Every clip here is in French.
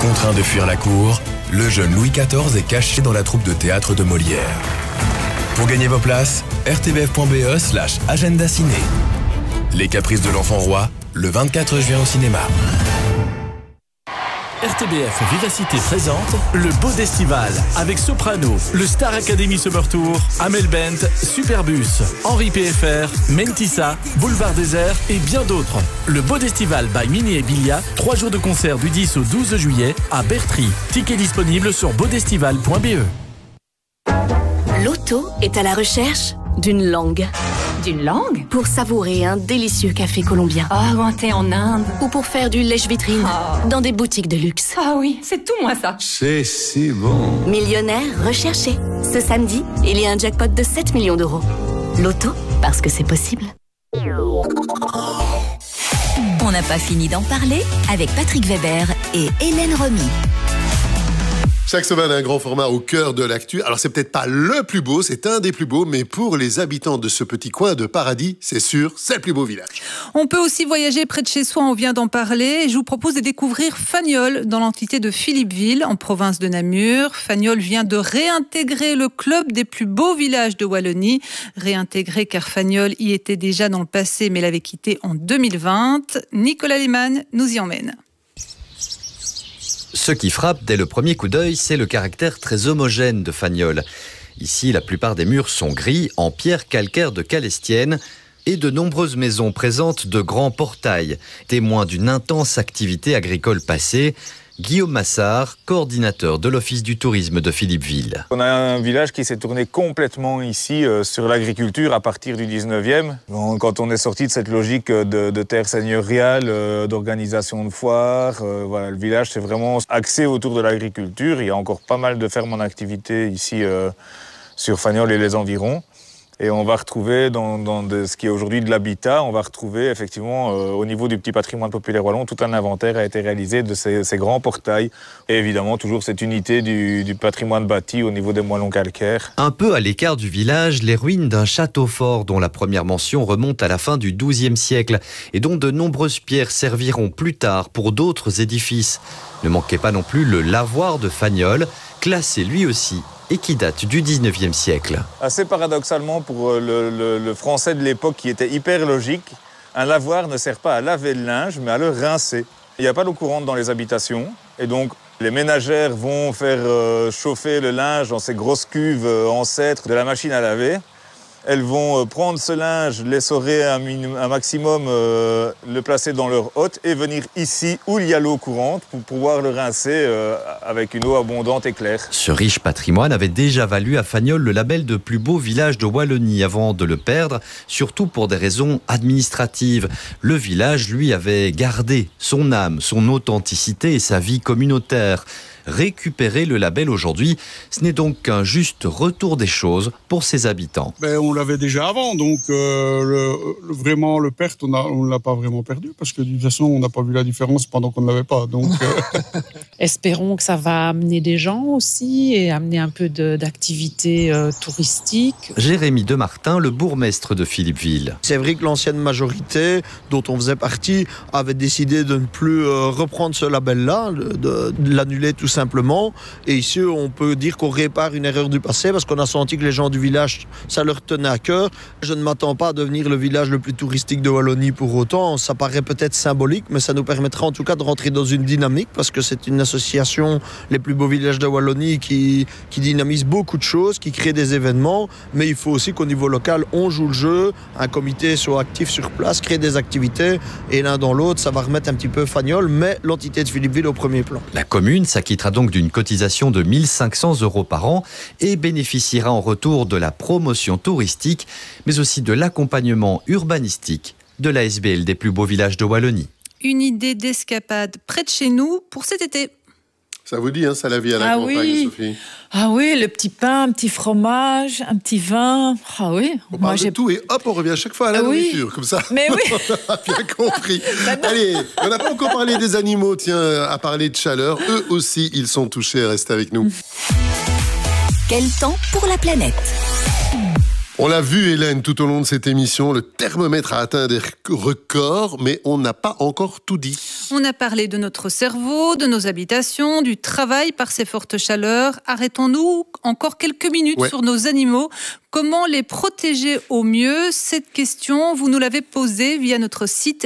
Contraint de fuir la cour, le jeune Louis XIV est caché dans la troupe de théâtre de Molière. Pour gagner vos places, rtbf.be/agenda ciné. Les caprices de l'enfant roi, le 24 juin au cinéma. RTBF Vivacité présente le Bodestival avec Soprano, le Star Academy Summer Tour, Amel Bent, Superbus, Henri PFR, Mentissa, Boulevard Désert et bien d'autres. Le Bodestival by Mini et Bilia, 3 jours de concert du 10 au 12 juillet à Bertry. Ticket disponible sur bodestival.be. Loto est à la recherche d'une langue. D'une langue? Pour savourer un délicieux café colombien. Ah, ou un thé en Inde. Ou pour faire du lèche-vitrine dans des boutiques de luxe. Ah oui, c'est tout moi ça. C'est si bon. Millionnaire recherché. Ce samedi, il y a un jackpot de 7 millions d'euros. Loto, parce que c'est possible. On n'a pas fini d'en parler avec Patrick Weber et Hélène Romy. Chaque semaine, un grand format au cœur de l'actu. Alors, c'est peut-être pas le plus beau, c'est un des plus beaux, mais pour les habitants de ce petit coin de paradis, c'est sûr, c'est le plus beau village. On peut aussi voyager près de chez soi, on vient d'en parler. Je vous propose de découvrir Fagnoles dans l'entité de Philippeville, en province de Namur. Fagnoles vient de réintégrer le club des plus beaux villages de Wallonie. Réintégré car Fagnoles y était déjà dans le passé, mais l'avait quitté en 2020. Nicolas Lehmann nous y emmène. Ce qui frappe dès le premier coup d'œil, c'est le caractère très homogène de Fagnoles. Ici, la plupart des murs sont gris, en pierre calcaire de Calestienne, et de nombreuses maisons présentent de grands portails, témoins d'une intense activité agricole passée. Guillaume Massard, coordinateur de l'Office du tourisme de Philippeville. On a un village qui s'est tourné complètement ici sur l'agriculture à partir du 19e. Quand on est sorti de cette logique de terre seigneuriale, d'organisation de foires, voilà, le village s'est vraiment axé autour de l'agriculture. Il y a encore pas mal de fermes en activité ici sur Fagnoles et les environs. Et on va retrouver dans ce qui est aujourd'hui de l'habitat, on va retrouver effectivement au niveau du petit patrimoine populaire wallon, tout un inventaire a été réalisé de ces grands portails. Et évidemment toujours cette unité du patrimoine bâti au niveau des moellons calcaires. Un peu à l'écart du village, les ruines d'un château fort dont la première mention remonte à la fin du XIIe siècle et dont de nombreuses pierres serviront plus tard pour d'autres édifices. Ne manquez pas non plus le lavoir de Fagnoles, classé lui aussi et qui date du 19e siècle. Assez paradoxalement pour le français de l'époque qui était hyper logique, un lavoir ne sert pas à laver le linge mais à le rincer. Il n'y a pas d'eau courante dans les habitations et donc les ménagères vont faire chauffer le linge dans ces grosses cuves ancêtres de la machine à laver. Elles vont prendre ce linge, l'essorer un maximum, le placer dans leur hotte et venir ici où il y a l'eau courante pour pouvoir le rincer avec une eau abondante et claire. Ce riche patrimoine avait déjà valu à Fagnoles le label de plus beau village de Wallonie avant de le perdre, surtout pour des raisons administratives. Le village, lui, avait gardé son âme, son authenticité et sa vie communautaire. Récupérer le label aujourd'hui, ce n'est donc qu'un juste retour des choses pour ses habitants. On l'avait déjà avant, donc vraiment le perte, on ne l'a pas vraiment perdu, parce que de toute façon, on n'a pas vu la différence pendant qu'on ne l'avait pas. Donc, Espérons que ça va amener des gens aussi et amener un peu d'activité touristique. Jérémy Demartin, le bourgmestre de Philippeville. C'est vrai que l'ancienne majorité, dont on faisait partie, avait décidé de ne plus reprendre ce label-là, de l'annuler tout simplement. Et ici, on peut dire qu'on répare une erreur du passé parce qu'on a senti que les gens du village, ça leur tenait à cœur. Je ne m'attends pas à devenir le village le plus touristique de Wallonie pour autant. Ça paraît peut-être symbolique, mais ça nous permettra en tout cas de rentrer dans une dynamique parce que c'est une association, les plus beaux villages de Wallonie, qui dynamise beaucoup de choses, qui crée des événements. Mais il faut aussi qu'au niveau local, on joue le jeu, un comité soit actif sur place, crée des activités et l'un dans l'autre, ça va remettre un petit peu Fagnoles, mais l'entité de Philippeville au premier plan. La commune s'acquittera donc d'une cotisation de 1 500 € par an et bénéficiera en retour de la promotion touristique, mais aussi de l'accompagnement urbanistique de la SBL des plus beaux villages de Wallonie. Une idée d'escapade près de chez nous pour cet été. Ça vous dit, hein, ça la vie à la campagne, Sophie? Ah oui, le petit pain, un petit fromage, un petit vin. Ah oui. On parle de tout et hop, on revient à chaque fois à la nourriture, comme ça. Mais oui. On a bien compris. Allez, on n'a pas encore parlé des animaux, tiens, à parler de chaleur. Eux aussi, ils sont touchés. Restez avec nous. Quel temps pour la planète? On l'a vu, Hélène, tout au long de cette émission, le thermomètre a atteint des records, mais on n'a pas encore tout dit. On a parlé de notre cerveau, de nos habitations, du travail par ces fortes chaleurs. Arrêtons-nous encore quelques minutes sur nos animaux. Comment les protéger au mieux? Cette question, vous nous l'avez posée via notre site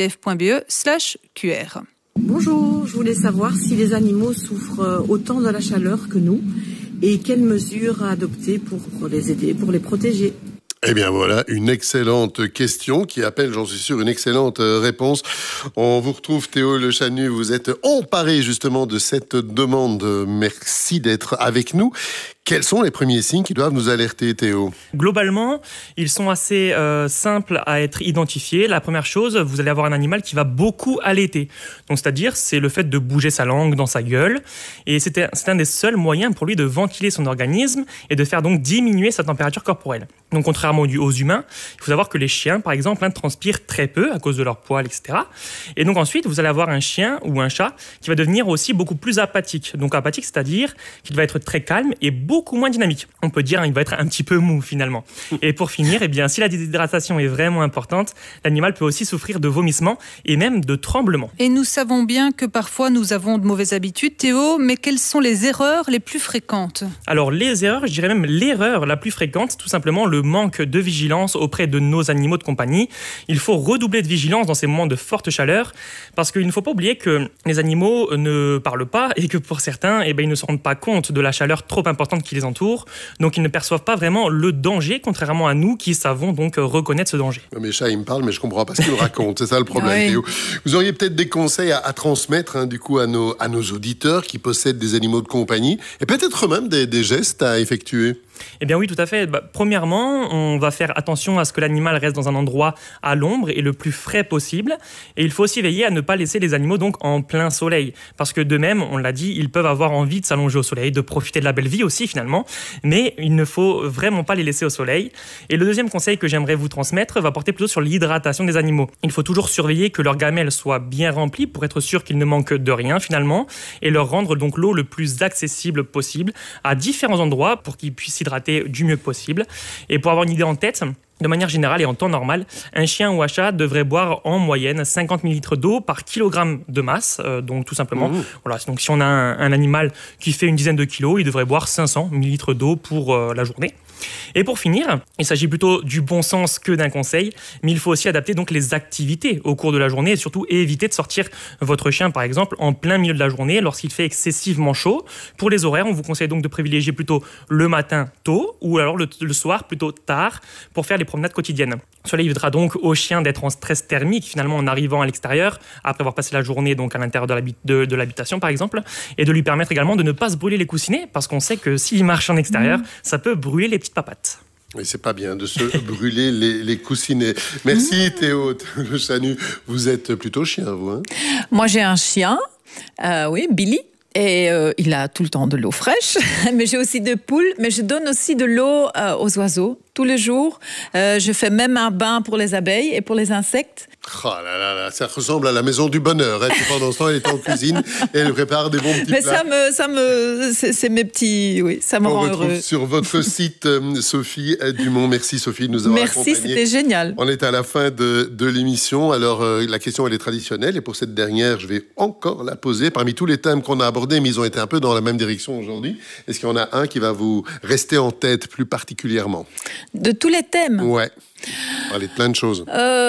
rtbf.be/QR. Bonjour, je voulais savoir si les animaux souffrent autant de la chaleur que nous et quelles mesures à adopter pour les aider, pour les protéger. Eh bien voilà, une excellente question qui appelle, j'en suis sûr, une excellente réponse. On vous retrouve Théo Le Chanu, vous êtes emparé justement de cette demande. Merci d'être avec nous. Quels sont les premiers signes qui doivent nous alerter, Théo? Globalement, ils sont assez simples à être identifiés. La première chose, vous allez avoir un animal qui va beaucoup allaiter. Donc, c'est-à-dire, c'est le fait de bouger sa langue dans sa gueule. Et c'est un des seuls moyens pour lui de ventiler son organisme et de faire donc diminuer sa température corporelle. Donc, contrairement aux humains, il faut savoir que les chiens, par exemple, transpirent très peu à cause de leur poil, etc. Et donc ensuite, vous allez avoir un chien ou un chat qui va devenir aussi beaucoup plus apathique. Donc apathique, c'est-à-dire qu'il va être très calme et beaucoup moins dynamique. On peut dire qu'il va être un petit peu mou finalement. Et pour finir, eh bien, si la déshydratation est vraiment importante, l'animal peut aussi souffrir de vomissements et même de tremblements. Et nous savons bien que parfois nous avons de mauvaises habitudes, Théo, mais quelles sont les erreurs les plus fréquentes? Alors les erreurs, je dirais même l'erreur la plus fréquente, tout simplement le manque de vigilance auprès de nos animaux de compagnie. Il faut redoubler de vigilance dans ces moments de forte chaleur parce qu'il ne faut pas oublier que les animaux ne parlent pas et que pour certains, eh bien, ils ne se rendent pas compte de la chaleur trop importante qui les entoure. Donc ils ne perçoivent pas vraiment le danger, contrairement à nous qui savons donc reconnaître ce danger. Mes chats, ils me parlent, mais je ne comprends pas ce qu'ils racontent. C'est ça le problème, Théo. Vous auriez peut-être des conseils à transmettre du coup, à nos auditeurs qui possèdent des animaux de compagnie et peut-être même des gestes à effectuer? Eh bien oui, tout à fait. Premièrement, on va faire attention à ce que l'animal reste dans un endroit à l'ombre et le plus frais possible. Et il faut aussi veiller à ne pas laisser les animaux donc en plein soleil. Parce que de même, on l'a dit, ils peuvent avoir envie de s'allonger au soleil, de profiter de la belle vie aussi finalement. Mais il ne faut vraiment pas les laisser au soleil. Et le deuxième conseil que j'aimerais vous transmettre va porter plutôt sur l'hydratation des animaux. Il faut toujours surveiller que leur gamelle soit bien remplie pour être sûr qu'ils ne manquent de rien finalement. Et leur rendre donc l'eau le plus accessible possible à différents endroits pour qu'ils puissent s'hydrater du mieux possible. Et pour avoir une idée en tête, de manière générale et en temps normal, un chien ou un chat devrait boire en moyenne 50 ml d'eau par kilogramme de masse. Donc tout simplement, voilà. Donc si on a un animal qui fait une dizaine de kilos, il devrait boire 500 ml d'eau pour la journée. Et pour finir, il s'agit plutôt du bon sens que d'un conseil, mais il faut aussi adapter donc les activités au cours de la journée et surtout éviter de sortir votre chien par exemple en plein milieu de la journée lorsqu'il fait excessivement chaud. Pour les horaires, on vous conseille donc de privilégier plutôt le matin tôt ou alors le soir plutôt tard pour faire les promenades quotidiennes. Cela évitera donc au chien d'être en stress thermique finalement en arrivant à l'extérieur après avoir passé la journée donc à l'intérieur de l'habitation par exemple, et de lui permettre également de ne pas se brûler les coussinets parce qu'on sait que s'il marche en extérieur, ça peut brûler les petites papates. Oui, c'est pas bien de se brûler les coussinets. Merci Théo Le Chanu. Vous êtes plutôt chien, vous, hein? Moi, j'ai un chien, oui, Billy. Et il a tout le temps de l'eau fraîche, mais j'ai aussi des poules, mais je donne aussi de l'eau aux oiseaux tous les jours. Je fais même un bain pour les abeilles et pour les insectes. Oh là là là, ça ressemble à la maison du bonheur. Hein. Pendant ce temps, elle est en cuisine et elle prépare des bons petits plats. Mais c'est mes petits, oui, ça me rend heureux. Sur votre site, Sophie Dumont. Merci Sophie de nous avoir accompagnés. Merci, c'était génial. On est à la fin de l'émission. Alors, la question, elle est traditionnelle et pour cette dernière, je vais encore la poser. Parmi tous les thèmes qu'on a abordés, mais ils ont été un peu dans la même direction aujourd'hui, est-ce qu'il y en a un qui va vous rester en tête plus particulièrement? De tous les thèmes? Ouais. On va parler de plein de choses.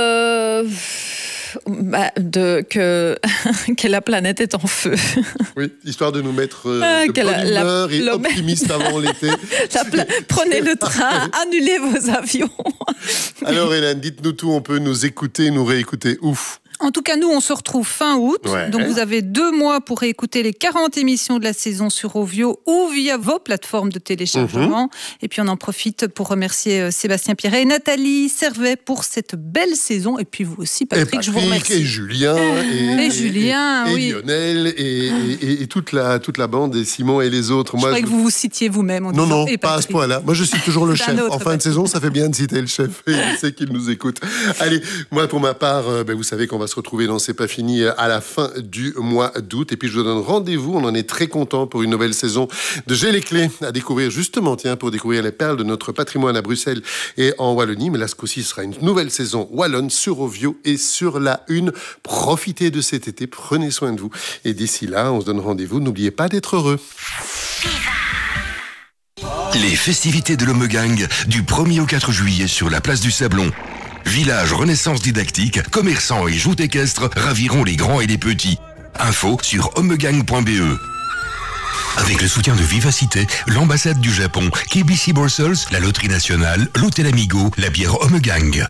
Que la planète est en feu. Oui, histoire de nous mettre de bonne humeur et optimistes avant l'été. Prenez le train, annulez vos avions. Alors Hélène, dites-nous tout, on peut nous écouter, nous réécouter. Ouf. En tout cas, nous, on se retrouve fin août. Ouais. Donc, vous avez 2 mois pour réécouter les 40 émissions de la saison sur Ovio ou via vos plateformes de téléchargement. Et puis, on en profite pour remercier Sébastien Pierret et Nathalie Servet pour cette belle saison. Et puis, vous aussi, Patrick, je vous remercie. Et Julien. Et Lionel et toute la bande, et Simon et les autres. Je croyais que vous vous citiez vous-même. Non, pas à ce point-là. Moi, je cite toujours le chef. En fin de saison, ça fait bien de citer le chef. Et il sait qu'il nous écoute. Allez, moi, pour ma part, vous savez qu'on va va se retrouver dans C'est pas fini à la fin du mois d'août. Et puis je vous donne rendez-vous, on en est très content pour une nouvelle saison de J'ai les clés à découvrir justement, pour découvrir les perles de notre patrimoine à Bruxelles et en Wallonie. Mais là, ce coup-ci sera une nouvelle saison wallonne sur Ovio et sur la Une. Profitez de cet été, prenez soin de vous. Et d'ici là, on se donne rendez-vous. N'oubliez pas d'être heureux. Les festivités de l'Omegang du 1er au 4 juillet sur la place du Sablon. Village Renaissance didactique, commerçants et joutes équestres raviront les grands et les petits. Info sur omegang.be. Avec le soutien de Vivacité, l'ambassade du Japon, KBC Brussels, la Loterie Nationale, l'Hôtel Amigo, la bière Omegang.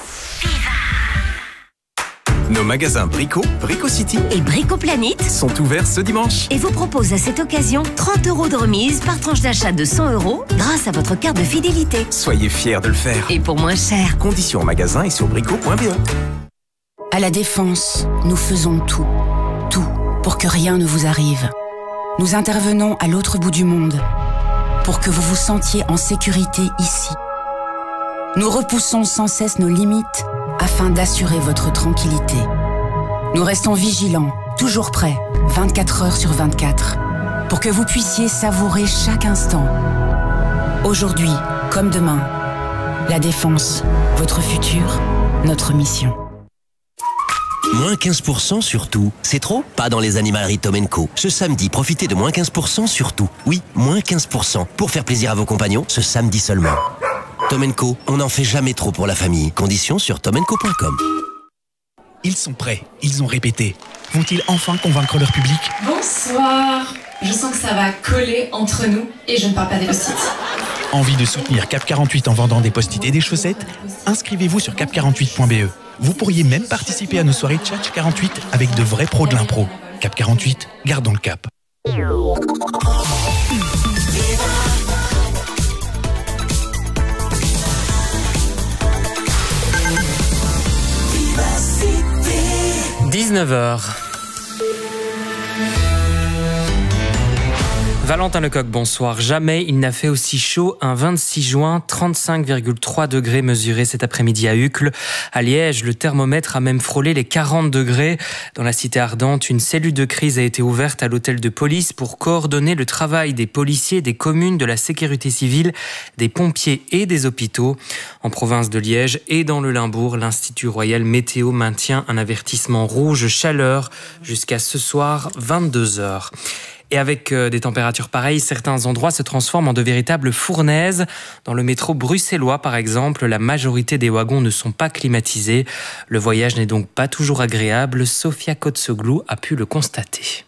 Nos magasins Brico, Brico City et Brico Planet sont ouverts ce dimanche. Et vous proposent à cette occasion 30 € de remise par tranche d'achat de 100 € grâce à votre carte de fidélité. Soyez fiers de le faire. Et pour moins cher. Conditions en magasin et sur brico.be. À la Défense, nous faisons tout pour que rien ne vous arrive. Nous intervenons à l'autre bout du monde pour que vous vous sentiez en sécurité ici. Nous repoussons sans cesse nos limites afin d'assurer votre tranquillité. Nous restons vigilants, toujours prêts, 24 heures sur 24, pour que vous puissiez savourer chaque instant. Aujourd'hui, comme demain, la Défense, votre futur, notre mission. Moins 15% sur tout. C'est trop? Pas dans les animaleries Tom & Co. Ce samedi, profitez de moins 15% sur tout. Oui, moins 15%. Pour faire plaisir à vos compagnons, ce samedi seulement. Tom & Co, on n'en fait jamais trop pour la famille. Conditions sur tomandco.com. Ils sont prêts, ils ont répété. Vont-ils enfin convaincre leur public? Bonsoir. Je sens que ça va coller entre nous et je ne parle pas des post-it. Envie de soutenir Cap 48 en vendant des post-it et des chaussettes? Inscrivez-vous sur cap48.be. Vous pourriez même participer à nos soirées Tchatch 48 avec de vrais pros de l'impro. Cap 48, gardons le cap. – 19h. Valentin Lecoq, bonsoir. Jamais il n'a fait aussi chaud un 26 juin, 35,3 degrés mesurés cet après-midi à Uccle. À Liège, le thermomètre a même frôlé les 40 degrés. Dans la cité ardente, une cellule de crise a été ouverte à l'hôtel de police pour coordonner le travail des policiers, des communes, de la sécurité civile, des pompiers et des hôpitaux. En province de Liège et dans le Limbourg, l'Institut Royal Météo maintient un avertissement rouge chaleur jusqu'à ce soir, 22h. Et avec des températures pareilles, certains endroits se transforment en de véritables fournaises. Dans le métro bruxellois, par exemple, la majorité des wagons ne sont pas climatisés. Le voyage n'est donc pas toujours agréable. Sofia Kotsoglou a pu le constater.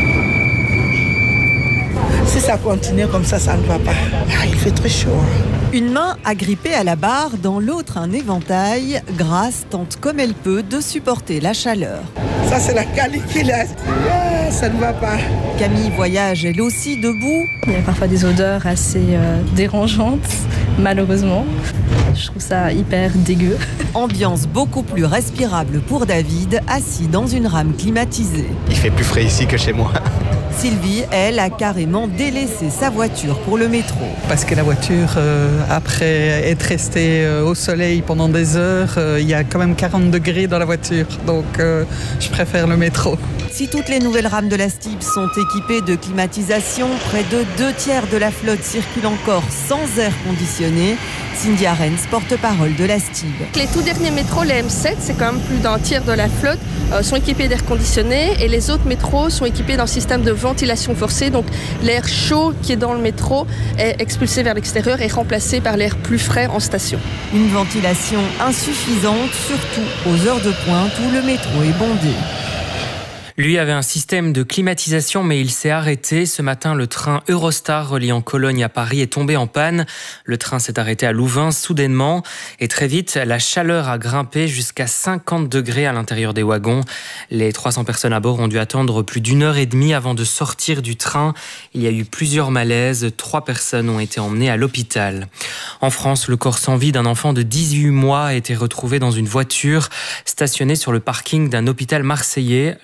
Si ça continue comme ça ne va pas. Il fait très chaud. Une main agrippée à la barre, dans l'autre un éventail. Grace tente comme elle peut de supporter la chaleur. Ça c'est la canicule. Ça ne va pas. Camille voyage elle aussi debout. Il y a parfois des odeurs assez dérangeantes, malheureusement. Je trouve ça hyper dégueu. Ambiance beaucoup plus respirable pour David, assis dans une rame climatisée. Il fait plus frais ici que chez moi. Sylvie, elle, a carrément délaissé sa voiture pour le métro. Parce que la voiture, après être restée au soleil pendant des heures, il y a quand même 40 degrés dans la voiture. Donc, je préfère le métro. Si toutes les nouvelles rames de la STIB sont équipées de climatisation, près de 2/3 de la flotte circule encore sans air conditionné. Cindy Arens, porte-parole de la STIB. Les tout derniers métros, les M7, c'est quand même plus d'un tiers de la flotte, sont équipés d'air conditionné et les autres métros sont équipés d'un système de ventilation forcée. Donc l'air chaud qui est dans le métro est expulsé vers l'extérieur et remplacé par l'air plus frais en station. Une ventilation insuffisante, surtout aux heures de pointe où le métro est bondé. Lui avait un système de climatisation, mais il s'est arrêté. Ce matin, le train Eurostar reliant Cologne à Paris est tombé en panne. Le train s'est arrêté à Louvain soudainement. Et très vite, la chaleur a grimpé jusqu'à 50 degrés à l'intérieur des wagons. Les 300 personnes à bord ont dû attendre plus d'1h30 avant de sortir du train. Il y a eu plusieurs malaises. 3 personnes ont été emmenées à l'hôpital. En France, le corps sans vie d'un enfant de 18 mois a été retrouvé dans une voiture stationnée sur le parking d'un hôpital marseillais. L'enfant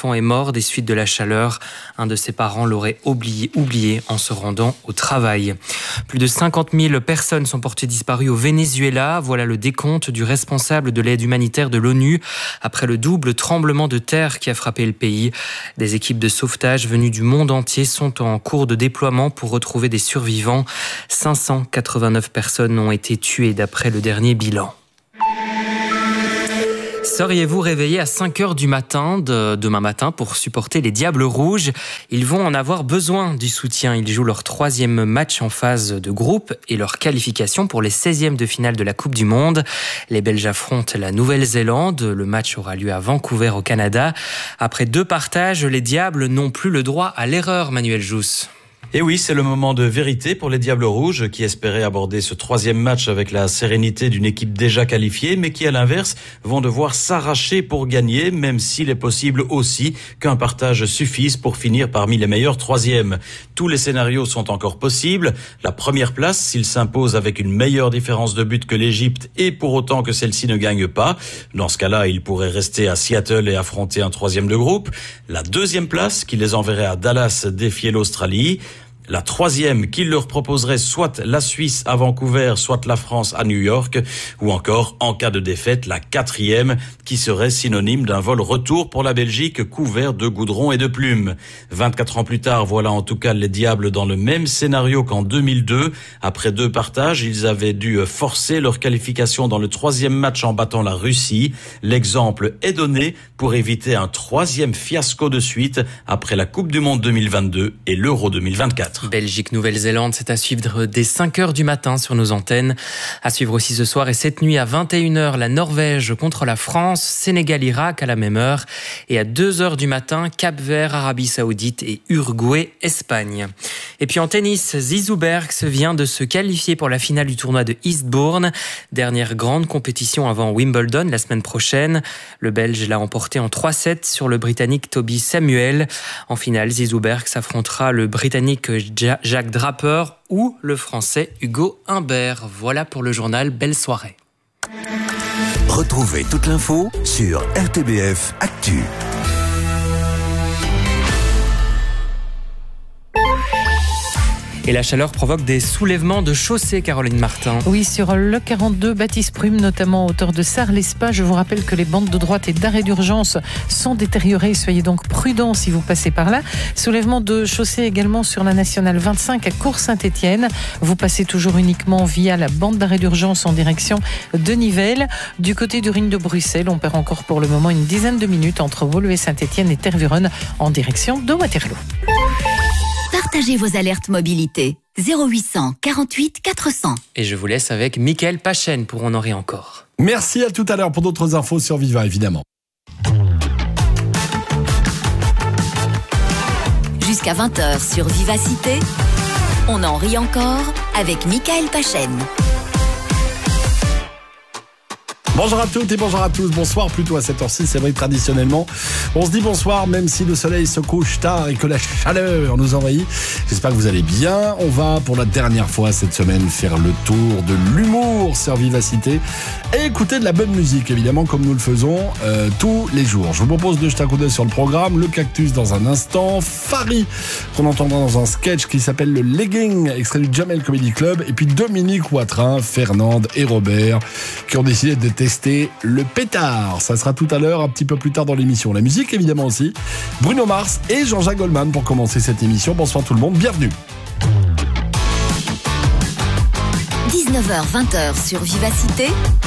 enfant est mort des suites de la chaleur. Un de ses parents l'aurait oublié en se rendant au travail. Plus de 50 000 personnes sont portées disparues au Venezuela. Voilà le décompte du responsable de l'aide humanitaire de l'ONU après le double tremblement de terre qui a frappé le pays. Des équipes de sauvetage venues du monde entier sont en cours de déploiement pour retrouver des survivants. 589 personnes ont été tuées d'après le dernier bilan. Seriez-vous réveillé à 5h du matin demain matin pour supporter les Diables Rouges? Ils vont en avoir besoin du soutien. Ils jouent leur 3e match en phase de groupe et leur qualification pour les 16e de finale de la Coupe du Monde. Les Belges affrontent la Nouvelle-Zélande. Le match aura lieu à Vancouver au Canada. Après 2 partages, les Diables n'ont plus le droit à l'erreur, Manuel Jousse. Et oui, c'est le moment de vérité pour les Diables Rouges qui espéraient aborder ce 3e match avec la sérénité d'une équipe déjà qualifiée, mais qui à l'inverse vont devoir s'arracher pour gagner, même s'il est possible aussi qu'un partage suffise pour finir parmi les meilleurs 3e. Tous les scénarios sont encore possibles. La première place, s'il s'impose avec une meilleure différence de but que l'Égypte et pour autant que celle-ci ne gagne pas. Dans ce cas-là, ils pourraient rester à Seattle et affronter un 3e de groupe. La 2e place, qui les enverrait à Dallas défier l'Australie. La 3e qui leur proposerait soit la Suisse à Vancouver, soit la France à New York, ou encore, en cas de défaite, la 4e qui serait synonyme d'un vol retour pour la Belgique couvert de goudron et de plumes. 24 ans plus tard, voilà en tout cas les Diables dans le même scénario qu'en 2002. Après 2 partages, ils avaient dû forcer leur qualification dans le 3e match en battant la Russie. L'exemple est donné pour éviter un 3e fiasco de suite après la Coupe du Monde 2022 et l'Euro 2024. Belgique-Nouvelle-Zélande, c'est à suivre dès 5h du matin sur nos antennes. À suivre aussi ce soir et cette nuit à 21h, la Norvège contre la France, Sénégal-Irak à la même heure. Et à 2h du matin, Cap-Vert, Arabie Saoudite et Uruguay-Espagne. Et puis en tennis, Zizou Bergs vient de se qualifier pour la finale du tournoi de Eastbourne. Dernière grande compétition avant Wimbledon la semaine prochaine. Le Belge l'a emporté en 3-7 sur le Britannique Toby Samuel. En finale, Zizou Bergs affrontera le Britannique Jacques Draper ou le Français Hugo Humbert. Voilà pour le journal. Belle soirée. Retrouvez toute l'info sur RTBF Actu. Et la chaleur provoque des soulèvements de chaussées, Caroline Martin. Oui, sur le 42, Baptiste Prume, notamment à hauteur de Sarre-l'Espa. Je vous rappelle que les bandes de droite et d'arrêt d'urgence sont détériorées. Soyez donc prudents si vous passez par là. Soulèvement de chaussées également sur la nationale 25 à Cours-Saint-Étienne. Vous passez toujours uniquement via la bande d'arrêt d'urgence en direction de Nivelles. Du côté du ring de Bruxelles, on perd encore pour le moment une dizaine de minutes entre Woluwe Saint-Étienne et Tervuren en direction de Waterloo. Partagez vos alertes mobilité. 0800 48 400. Et je vous laisse avec Mickaël Pachen pour On en rit encore. Merci, à tout à l'heure pour d'autres infos sur Viva, évidemment. Jusqu'à 20h sur Vivacité, On en rit encore avec Mickaël Pachen. Bonjour à toutes et bonjour à tous, bonsoir plutôt à cette heure-ci, c'est vrai traditionnellement. On se dit bonsoir même si le soleil se couche tard et que la chaleur nous envahit. J'espère que vous allez bien. On va pour la dernière fois cette semaine faire le tour de l'humour sur Vivacité et écouter de la bonne musique évidemment comme nous le faisons tous les jours. Je vous propose de jeter un coup d'œil sur le programme, le Cactus dans un instant, Fari qu'on entendra dans un sketch qui s'appelle le Legging, extrait du Jamel Comedy Club, et puis Dominique Watrin, Fernande et Robert qui ont décidé de tester le pétard. Ça sera tout à l'heure, un petit peu plus tard dans l'émission. La musique évidemment aussi. Bruno Mars et Jean-Jacques Goldman pour commencer cette émission. Bonsoir tout le monde, bienvenue. 19h-20h sur Vivacité,